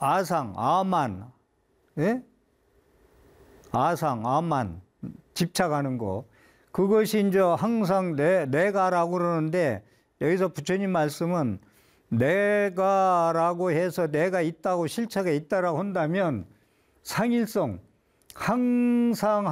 아상, 아만, 예? 아상, 아만, 집착하는 거. 그것이 이제 항상 내가라고 그러는데, 여기서 부처님 말씀은 내가라고 해서 내가 있다고 실체가 있다라고 한다면 상일성, 항상